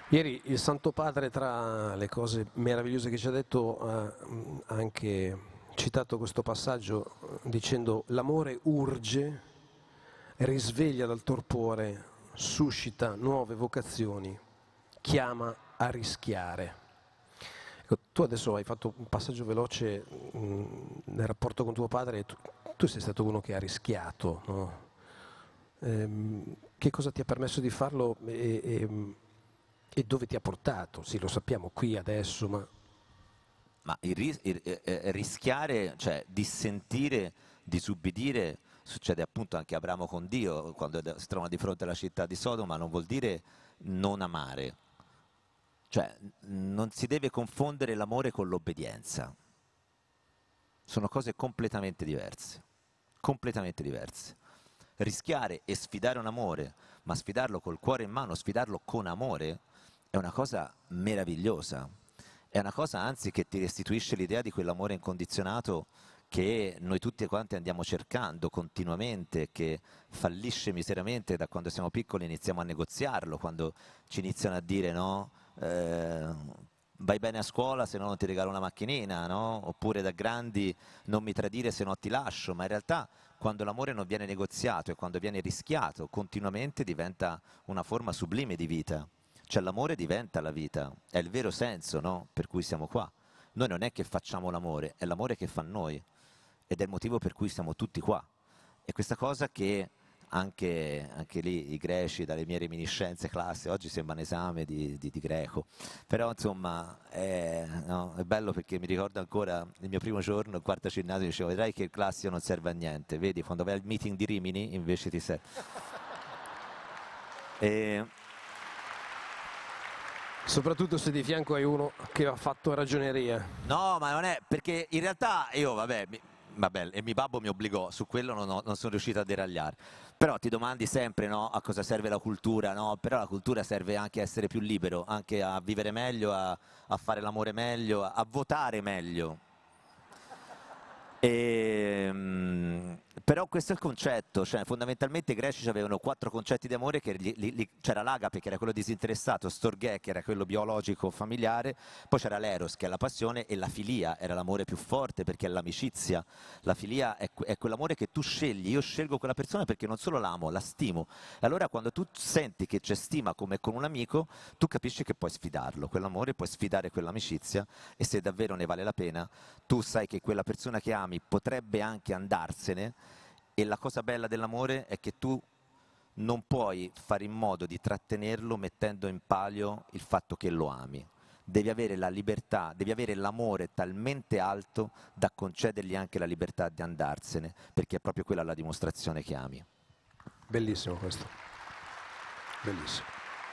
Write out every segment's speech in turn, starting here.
Ieri il Santo Padre, tra le cose meravigliose che ci ha detto, ha anche citato questo passaggio dicendo: l'amore urge, risveglia dal torpore, suscita nuove vocazioni, chiama a rischiare. Ecco, tu adesso hai fatto un passaggio veloce nel rapporto con tuo padre, tu sei stato uno che ha rischiato, no? Che cosa ti ha permesso di farlo e dove ti ha portato? Sì, lo sappiamo qui adesso, ma Ma rischiare, cioè dissentire, disubbidire, succede appunto anche a Abramo con Dio, quando si trova di fronte alla città di Sodoma, non vuol dire non amare, cioè non si deve confondere l'amore con l'obbedienza, sono cose completamente diverse, completamente diverse. Rischiare e sfidare un amore, ma sfidarlo col cuore in mano, sfidarlo con amore, è una cosa meravigliosa. È una cosa anzi che ti restituisce l'idea di quell'amore incondizionato che noi tutti quanti andiamo cercando continuamente, che fallisce miseramente da quando siamo piccoli, iniziamo a negoziarlo, quando ci iniziano a dire no, vai bene a scuola se no non ti regalo una macchinina, no? Oppure da grandi non mi tradire se no ti lascio, ma in realtà quando l'amore non viene negoziato e quando viene rischiato continuamente diventa una forma sublime di vita. Cioè l'amore diventa la vita, è il vero senso, no? Per cui siamo qua. Noi non è che facciamo l'amore, è l'amore che fa noi ed è il motivo per cui siamo tutti qua. E questa cosa che anche lì i greci, dalle mie reminiscenze classiche, oggi sembra un esame di greco, però insomma no, è bello perché mi ricordo ancora il mio primo giorno, il quarto ginnasio, dicevo, vedrai che il classico non serve a niente, vedi, quando vai al meeting di Rimini invece ti serve. E, soprattutto se di fianco hai uno che ha fatto ragioneria. No, ma non è perché in realtà io, vabbè, e mio babbo mi obbligò, su quello non sono riuscito a deragliare. Però ti domandi sempre, no, a cosa serve la cultura, no? Però la cultura serve anche a essere più libero, anche a vivere meglio, a fare l'amore meglio, a votare meglio. Però questo è il concetto, cioè fondamentalmente i greci avevano 4 concetti di amore, che c'era l'agape che era quello disinteressato, storghè che era quello biologico familiare, poi c'era l'eros che è la passione e la filia era l'amore più forte perché è l'amicizia. La filia è quell'amore che tu scegli, io scelgo quella persona perché non solo l'amo, la stimo. E allora quando tu senti che c'è stima come con un amico, tu capisci che puoi sfidarlo, quell'amore puoi sfidare quell'amicizia e se davvero ne vale la pena, tu sai che quella persona che ami potrebbe anche andarsene e la cosa bella dell'amore è che tu non puoi fare in modo di trattenerlo mettendo in palio il fatto che lo ami. Devi avere la libertà, devi avere l'amore talmente alto da concedergli anche la libertà di andarsene, perché è proprio quella la dimostrazione che ami. Bellissimo questo, bellissimo.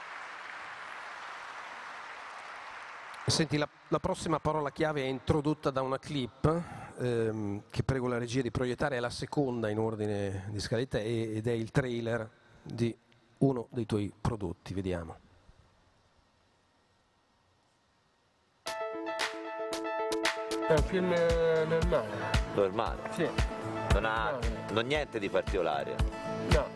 Senti, la prossima parola chiave è introdotta da una clip che prego la regia di proiettare, è la seconda in ordine di scaletta ed è il trailer di uno dei tuoi prodotti, vediamo. È un film normale. Normale. Sì. Non ha niente di particolare. No.